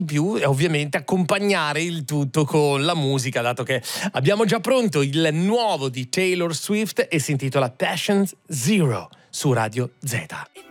più e ovviamente accompagnare il tutto con la musica, dato che abbiamo già pronto il nuovo di Taylor Swift e si intitola Passion Zero su Radio Z.